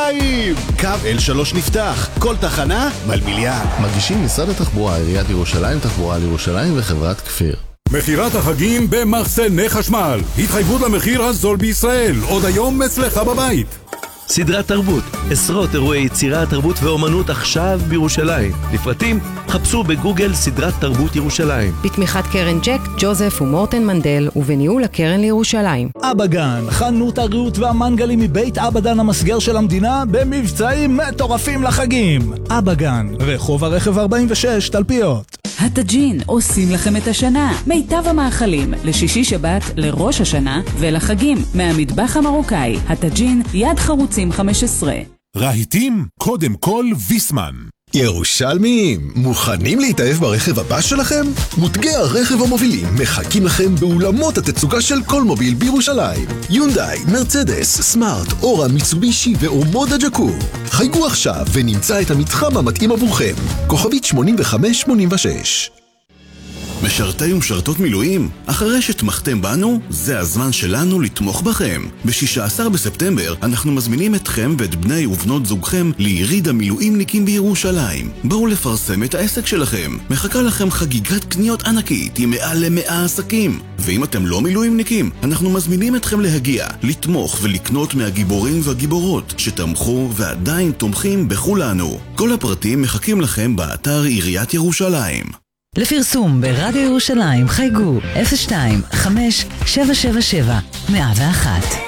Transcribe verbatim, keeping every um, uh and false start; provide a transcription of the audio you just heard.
ירושלים! קו אל שלוש נפתח, כל תחנה מלמיליאן. מגישים משרד התחבורה, עיריית ירושלים, תחבורה לירושלים וחברת כפיר. מחירת החגים במחסני חשמל. התחייבות למחיר הזול בישראל. עוד היום אצלך בבית. סדרת תרבות, עשרות אירועי יצירה, תרבות ואומנות עכשיו בירושלים. לפרטים חפשו בגוגל סדרת תרבות ירושלים. בתמיכת קרן ג'ק, ג'וזף ומורטן מנדל ובניהול הקרן לירושלים. אבא גן, חנות הריהוט והמנגלים מבית אבא דן המסגר של המדינה במבצעים מטורפים לחגים. אבא גן, רחוב הרכב ארבעים ושש, תלפיות. הטאג'ין עושים לכם את השנה. מיטב המאכלים לשישי שבת, לראש השנה ולחגים מהמטבח המרוקאי. הטאג'ין יד חרוצים חמש עשרה. רהיטים, קודם כל ויסמן. ירושלמים, מוכנים להתאהב ברכב הבא שלכם? מותגי הרכב המובילים מחכים לכם באולמות התצוגה של כל מוביל בירושלים. יונדאי, מרצדס, סמארט, אורה, מיצובישי ואומודה ג'קור. חייגו עכשיו ונמצא את המתחם המתאים עבורכם. כוכבית שמונים וחמש שמונים ושש. משרתי ומשרתות מילואים? אחרי שתמכתם בנו, זה הזמן שלנו לתמוך בכם. ב-שישה עשר בספטמבר אנחנו מזמינים אתכם ואת בני ובנות זוגכם ליריד המילואימניקים בירושלים. בואו לפרסם את העסק שלכם. מחכה לכם חגיגת קניות ענקית עם מעל למאה עסקים. ואם אתם לא מילואימניקים, אנחנו מזמינים אתכם להגיע, לתמוך ולקנות מהגיבורים והגיבורות שתמכו ועדיין תומכים בכולנו. כל הפרטים מחכים לכם באתר עיריית ירושלים. לפרסום ברדיו ירושלים חייגו אפס שתיים חמש שבע שבע שבע מאה ואחת.